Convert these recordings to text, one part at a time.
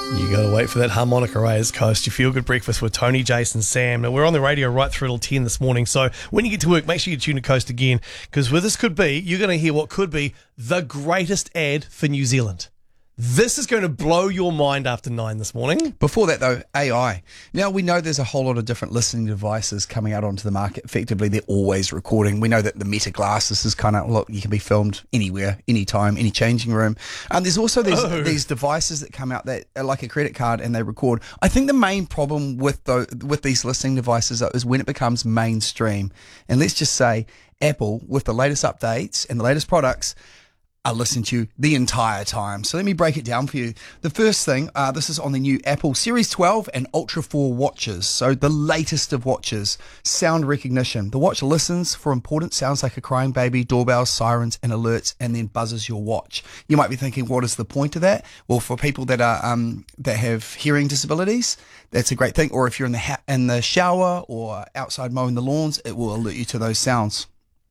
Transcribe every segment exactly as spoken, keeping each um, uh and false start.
You gotta wait for that harmonica, Rays Coast. You feel good breakfast with Tony, Jason, Sam. Now, we're on the radio right through till ten this morning, so when you get to work, make sure you tune to Coast again, because where this could be, you're going to hear what could be the greatest ad for New Zealand. This is going to blow your mind after nine this morning. Before that, though, A I. Now, we know there's a whole lot of different listening devices coming out onto the market. Effectively, they're always recording. We know that the Meta glasses is kind of, look, you can be filmed anywhere, anytime, any changing room. And there's also these, oh. these devices that come out that are like a credit card and they record. I think the main problem with the, with these listening devices though, is when it becomes mainstream. And let's just say Apple, with the latest updates and the latest products, are listening to you the entire time. So let me break it down for you. The first thing, uh, this is on the new Apple Series twelve and Ultra four watches. So the latest of watches, sound recognition. The watch listens for important sounds like a crying baby, doorbells, sirens, and alerts, and then buzzes your watch. You might be thinking, what is the point of that? Well, for people that are um, that have hearing disabilities, that's a great thing. Or if you're in the ha- in the shower or outside mowing the lawns, it will alert you to those sounds.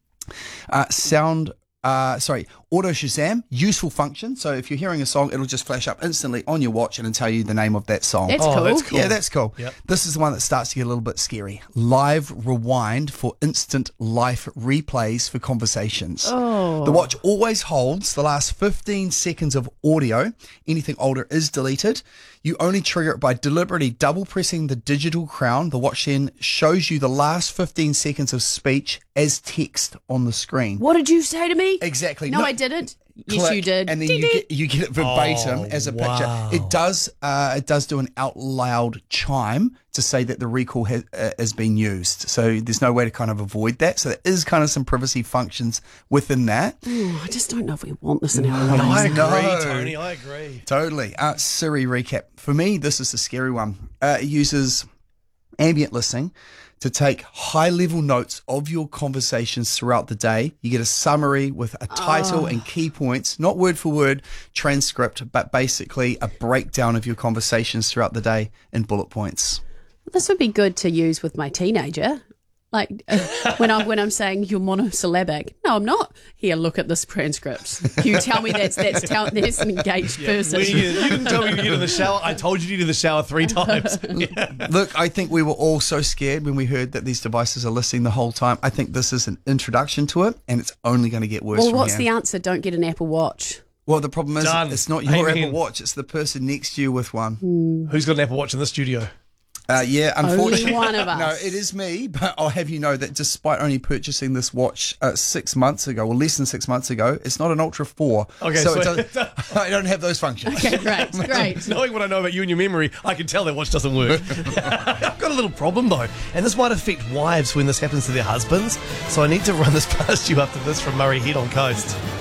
Uh, sound. Uh, sorry, Auto Shazam, useful function. So if you're hearing a song, it'll just flash up instantly on your watch and it'll tell you the name of that song. That's oh, cool. That's cool. Yeah, that's cool. Yep. This is the one that starts to get a little bit scary. Live rewind for instant life replays for conversations. Oh. The watch always holds the last fifteen seconds of audio. Anything older is deleted. You only trigger it by deliberately double pressing the digital crown. The watch then shows you the last fifteen seconds of speech as text on the screen. What did you say to me? Exactly. No, No- I didn't. Yes, Click, you did. and then Ding, you ding. get you get it verbatim Oh, as a wow. picture. It does uh, it does do an out loud chime to say that the recall has, uh, has been used. So there's no way to kind of avoid that. So there is kind of some privacy functions within that. Ooh, I just don't know if we want this in our I lives. agree, No. Tony, I agree. Totally. Uh, Siri recap. For me, this is the scary one. Uh, it uses ambient listening to take high-level notes of your conversations throughout the day. You get a summary with a title Oh. and key points, not word for word transcript, but basically a breakdown of your conversations throughout the day in bullet points. This would be good to use with my teenager. Like uh, when I'm when I'm saying you're monosyllabic. No, I'm not. Here, look at this transcript. You tell me that's that's tell, that's an engaged person. When you, you didn't tell me to get in the shower. I told you to get in the shower three times. Look, I think we were all so scared when we heard that these devices are listening the whole time. I think this is an introduction to it, and it's only going to get worse Well, from what's here. the answer? Don't get an Apple Watch. Well, the problem is Done. it's not your Amen. Apple Watch. It's the person next to you with one. Who's got an Apple Watch in the studio? Uh, yeah, unfortunately. Only one of us. No, it is me, but I'll have you know that despite only purchasing this watch uh, six months ago, or less than six months ago, it's not an Ultra four. Okay, so, so- it does, I don't have those functions. Okay, great, great. Knowing what I know about you and your memory, I can tell that watch doesn't work. I've got a little problem though, and this might affect wives when this happens to their husbands. So I need to run this past you after this from Murray Head on Coast.